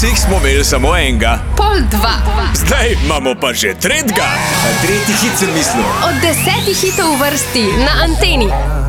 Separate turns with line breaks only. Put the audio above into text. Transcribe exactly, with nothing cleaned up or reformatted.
Včasih smo imeli samo enega.
Pol dva.
Zdaj imamo pa že tretjega.
Tretji hit sem mislil.
Od desetih hitov v vrsti na Anteni.